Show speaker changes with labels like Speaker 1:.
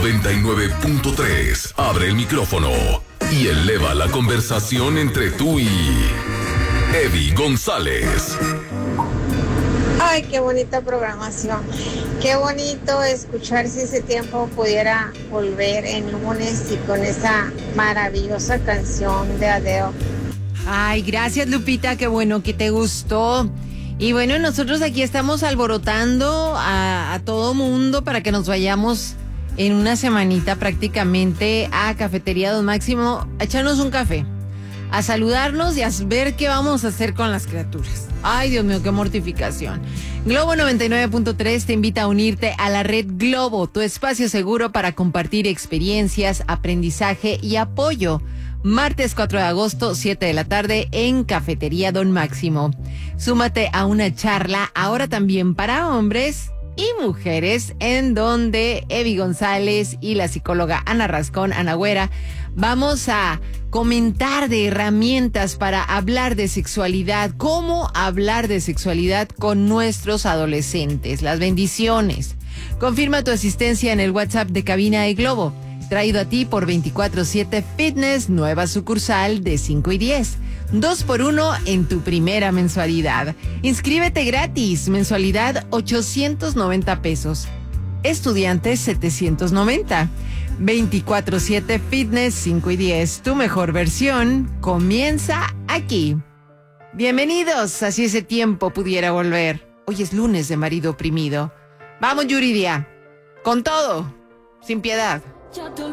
Speaker 1: 99.3. Abre el micrófono y eleva la conversación entre tú y Eddie González.
Speaker 2: Ay, qué bonita programación. Qué bonito escuchar si ese tiempo pudiera volver en lunes y con esa maravillosa canción de Adele.
Speaker 3: Ay, gracias, Lupita, qué bueno que te gustó. Y bueno, nosotros aquí estamos alborotando a todo mundo para que nos vayamos en una semanita prácticamente a Cafetería Don Máximo a echarnos un café, a saludarnos y a ver qué vamos a hacer con las criaturas. Ay, Dios mío, qué mortificación. Globo 99.3 te invita a unirte a la red Globo, tu espacio seguro para compartir experiencias, aprendizaje y apoyo. Martes 4 de agosto, 7 de la tarde, en Cafetería Don Máximo. Súmate a una charla, ahora también para hombres y mujeres, en donde Evi González y la psicóloga Ana Rascón, Ana Güera, vamos a comentar de herramientas para hablar de sexualidad, cómo hablar de sexualidad con nuestros adolescentes, las bendiciones. Confirma tu asistencia en el WhatsApp de Cabina de Globo, traído a ti por 24/7 Fitness, nueva sucursal de 5 y 10. 2x1 en tu primera mensualidad. Inscríbete gratis, mensualidad 890 pesos. Estudiantes 790. 24/7 Fitness 5 y 10. Tu mejor versión comienza aquí. Bienvenidos, así ese tiempo pudiera volver. Hoy es lunes de marido oprimido. Vamos, Yuridia, con todo, sin piedad.